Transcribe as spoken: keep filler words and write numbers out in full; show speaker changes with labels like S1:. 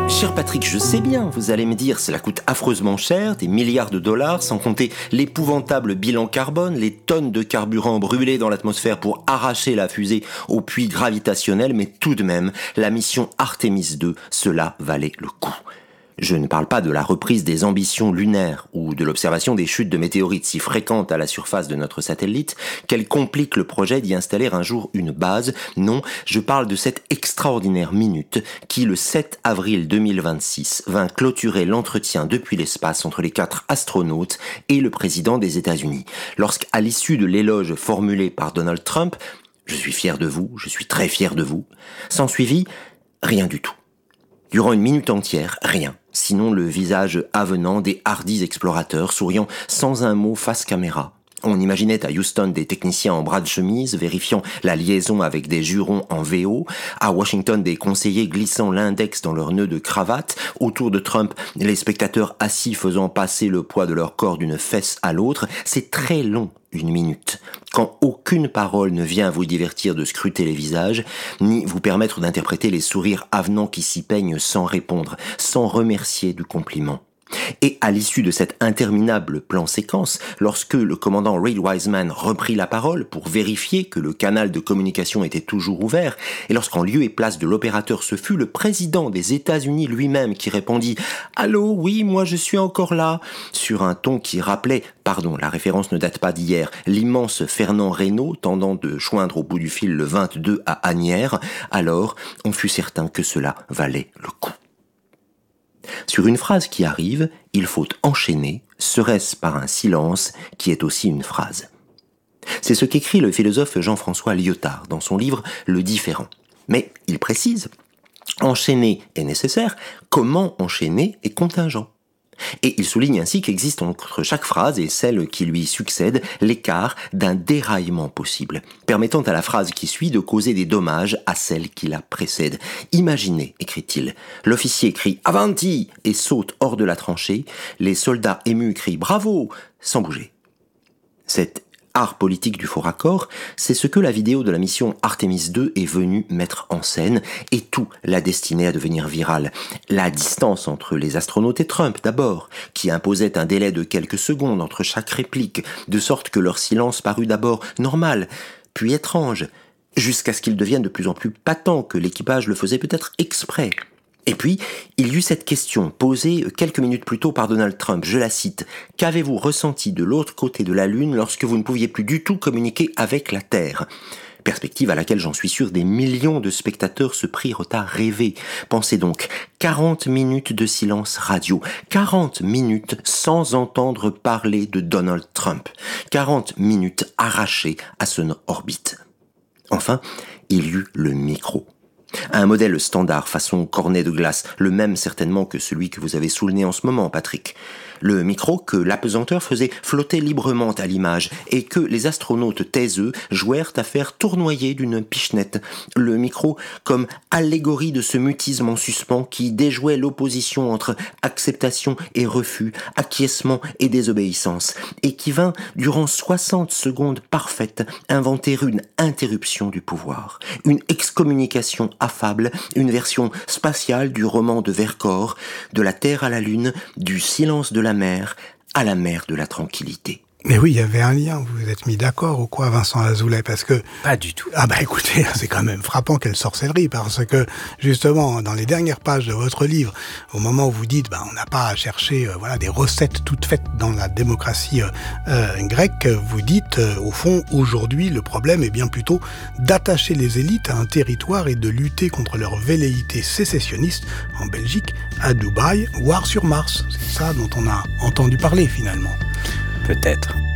S1: Cher Patrick, je sais bien, vous allez me dire, cela coûte affreusement cher, des milliards de dollars, sans compter l'épouvantable bilan carbone, les tonnes de carburant brûlés dans l'atmosphère pour arracher la fusée au puits gravitationnel, mais tout de même, la mission Artemis deux, cela valait le coup. Je ne parle pas de la reprise des ambitions lunaires ou de l'observation des chutes de météorites si fréquentes à la surface de notre satellite qu'elles compliquent le projet d'y installer un jour une base. Non, je parle de cette extraordinaire minute qui, le sept avril deux mille vingt-six, vint clôturer l'entretien depuis l'espace entre les quatre astronautes et le président des États-Unis. Lorsqu'à l'issue de l'éloge formulé par Donald Trump, « Je suis fier de vous, je suis très fier de vous », s'ensuivit rien du tout. Durant une minute entière, rien, sinon le visage avenant des hardis explorateurs souriant sans un mot face caméra. On imaginait à Houston des techniciens en bras de chemise vérifiant la liaison avec des jurons en V O, à Washington des conseillers glissant l'index dans leurs nœuds de cravate, autour de Trump les spectateurs assis faisant passer le poids de leur corps d'une fesse à l'autre. C'est très long, une minute, quand aucune parole ne vient vous divertir de scruter les visages, ni vous permettre d'interpréter les sourires avenants qui s'y peignent sans répondre, sans remercier du compliment. Et à l'issue de cette interminable plan-séquence, lorsque le commandant Reed Wiseman reprit la parole pour vérifier que le canal de communication était toujours ouvert, et lorsqu'en lieu et place de l'opérateur ce fut le président des États-Unis lui-même qui répondit « Allô, oui, moi je suis encore là », sur un ton qui rappelait, pardon, la référence ne date pas d'hier, l'immense Fernand Reynaud tentant de joindre au bout du fil le vingt-deux à Asnières, alors on fut certain que cela valait le coup. Sur une phrase qui arrive, il faut enchaîner, serait-ce par un silence qui est aussi une phrase. C'est ce qu'écrit le philosophe Jean-François Lyotard dans son livre « Le différent ». Mais il précise, enchaîner est nécessaire, comment enchaîner est contingent. Et il souligne ainsi qu'existe entre chaque phrase et celle qui lui succède l'écart d'un déraillement possible, permettant à la phrase qui suit de causer des dommages à celle qui la précède. Imaginez, écrit-il, l'officier crie « Avanti !» et saute hors de la tranchée, les soldats émus crient « Bravo !» sans bouger. Cet art politique du faux raccord, c'est ce que la vidéo de la mission Artemis deux est venue mettre en scène, et tout l'a destiné à devenir viral. La distance entre les astronautes et Trump, d'abord, qui imposait un délai de quelques secondes entre chaque réplique, de sorte que leur silence parut d'abord normal, puis étrange, jusqu'à ce qu'il devienne de plus en plus patent que l'équipage le faisait peut-être exprès. Et puis, il y eut cette question posée quelques minutes plus tôt par Donald Trump, je la cite, « Qu'avez-vous ressenti de l'autre côté de la Lune lorsque vous ne pouviez plus du tout communiquer avec la Terre ?» Perspective à laquelle j'en suis sûr des millions de spectateurs se prirent à rêver. Pensez donc, quarante minutes de silence radio, quarante minutes sans entendre parler de Donald Trump, quarante minutes arrachées à son orbite. Enfin, il y eut le micro. Un modèle standard façon cornet de glace, le même certainement que celui que vous avez sous le nez en ce moment, Patrick. Le micro que l'apesanteur faisait flotter librement à l'image et que les astronautes taiseux jouèrent à faire tournoyer d'une pichenette. Le micro comme allégorie de ce mutisme en suspens qui déjouait l'opposition entre acceptation et refus, acquiescement et désobéissance, et qui vint, durant soixante secondes parfaites, inventer une interruption du pouvoir, une excommunication affable, une version spatiale du roman de Vercors, de la Terre à la Lune, du silence de la mer à la mer de la tranquillité.
S2: Mais oui, il y avait un lien, vous vous êtes mis d'accord ou quoi, Vincent Azoulay, parce que...
S3: Pas du tout.
S2: Ah bah écoutez, c'est quand même frappant, quelle sorcellerie, parce que justement, dans les dernières pages de votre livre, au moment où vous dites, bah, on n'a pas à chercher euh, voilà, des recettes toutes faites dans la démocratie euh, euh, grecque, vous dites, euh, au fond, aujourd'hui, le problème est bien plutôt d'attacher les élites à un territoire et de lutter contre leur velléité sécessionniste en Belgique, à Dubaï, voire sur Mars. C'est ça dont on a entendu parler finalement.
S3: Peut-être.